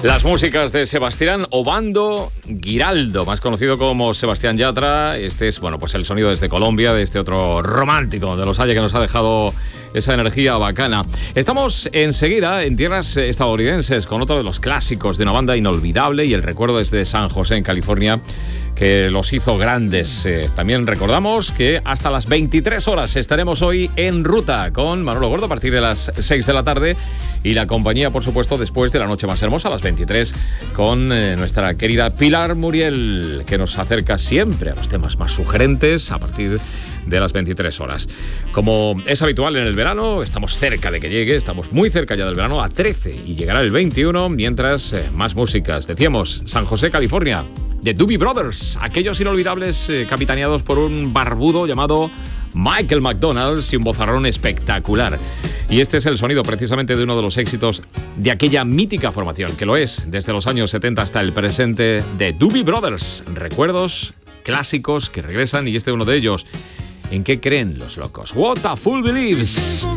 Las músicas de Sebastián Obando Giraldo, más conocido como Sebastián Yatra. Este es, bueno, pues el sonido desde Colombia, de este otro romántico de Los Haya que nos ha dejado esa energía bacana. Estamos enseguida en tierras estadounidenses con otro de los clásicos de una banda inolvidable y el recuerdo es de San José, en California, que los hizo grandes. También recordamos que hasta las 23 horas estaremos hoy en ruta con Manolo Gordo a partir de las 6 de la tarde y la compañía, por supuesto, después de la noche más hermosa a las 23 con nuestra querida Pilar Muriel, que nos acerca siempre a los temas más sugerentes a partir de las 23 horas. Como es habitual en el verano, estamos cerca de que llegue, estamos muy cerca ya del verano, a 13, y llegará el 21, mientras más músicas. Decíamos, San José, California, The Doobie Brothers, aquellos inolvidables capitaneados por un barbudo llamado Michael McDonald y un vozarrón espectacular. Y este es el sonido precisamente de uno de los éxitos de aquella mítica formación, que lo es desde los años 70 hasta el presente, de Doobie Brothers. Recuerdos clásicos que regresan, y este es uno de ellos. ¿En qué creen los locos? What a Fool Believes.